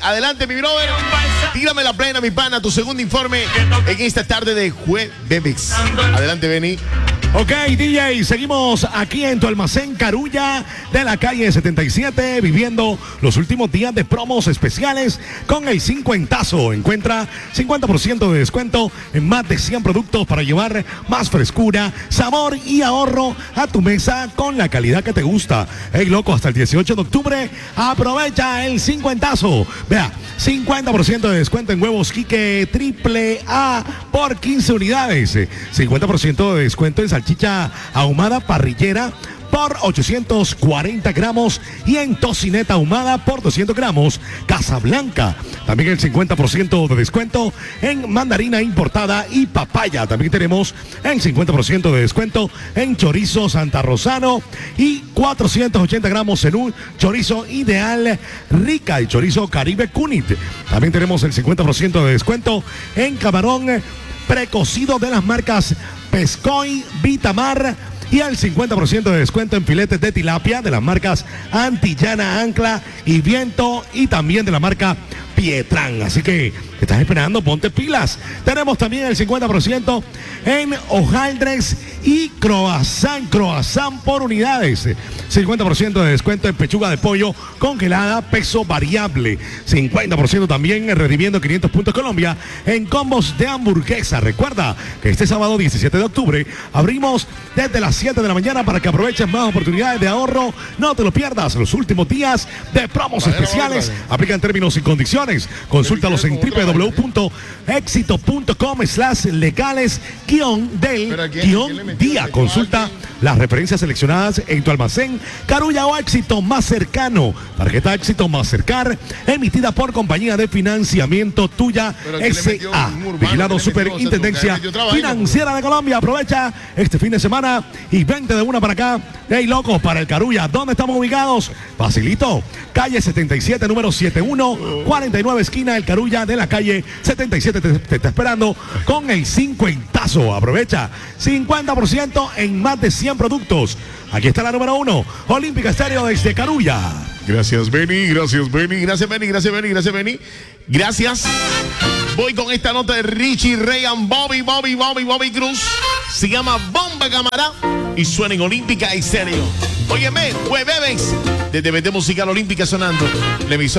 Adelante, mi brother. Tírame la plena, mi pana, tu segundo informe en esta tarde de jueves. Adelante, Benny. Ok, DJ, seguimos aquí en tu almacén Carulla de la calle 77, viviendo los últimos días de promos especiales con el 50azo. Encuentra 50% de descuento en más de 100 productos para llevar más frescura, sabor y ahorro a tu mesa con la calidad que te gusta. Hey, loco, hasta el 18 de octubre, aprovecha el 50azo. Vea, 50% de descuento en huevos Quique Triple A por 15 unidades. 50% de descuento en salchicha ahumada parrillera por 840 gramos y en tocineta ahumada por 200 gramos Casablanca. También el 50% de descuento en mandarina importada y papaya. También tenemos el 50% de descuento en chorizo Santa Rosano y 480 gramos en un chorizo ideal rica y chorizo Caribe Cunit. También tenemos el 50% de descuento en camarón precocido de las marcas Pescoy, Vitamar y el 50% de descuento en filetes de tilapia de las marcas Antillana, Ancla y Viento y también de la marca Pietrán. Así que, ¿qué estás esperando? Ponte pilas. Tenemos también el 50% en hojaldres y croissant por unidades. 50% de descuento en pechuga de pollo congelada, peso variable. 50% también en Redimiendo 500 Puntos Colombia en combos de hamburguesa. Recuerda que este sábado 17 de octubre abrimos desde las 7 de la mañana para que aproveches más oportunidades de ahorro. No te lo pierdas los últimos días de promos especiales. Aplican términos y condiciones. Consúltalos en www.éxito.com/legales-del-día. Consulta las referencias seleccionadas en tu almacén Carulla o Éxito más cercano. Tarjeta Éxito Mastercard emitida por Compañía de Financiamiento Tuya S.A. Vigilado Superintendencia Financiera de Colombia. Aprovecha este fin de semana y vente de una para acá. Hey, locos, para el Carulla. ¿Dónde estamos ubicados? Facilito. Calle 77, número 7149, esquina El Carulla de la calle 77. Te está esperando con el 50azo. Aprovecha 50% en más de 100 productos. Aquí está la número 1, Olímpica Estéreo desde Carulla. Gracias, Benny. Gracias, Benny. Gracias, Benny. Gracias, Benny. Gracias, Benny. Gracias. Voy con esta nota de Richie Reagan, Bobby Cruz. Se llama Bomba Camará y suena en Olímpica Estéreo. Óyeme, jueves desde Vete Musical Olímpica sonando. La emisora